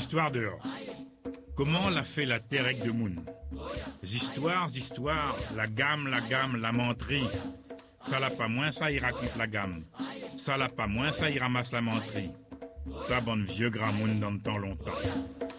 Histoire dehors. Comment l'a fait la terre avec de moun? Histoires, la gamme, la menterie. Ça l'a pas moins, ça y raconte la gamme. Ça l'a pas moins, ça y ramasse la menterie. Ça bonne vieux grand moun dans le temps longtemps.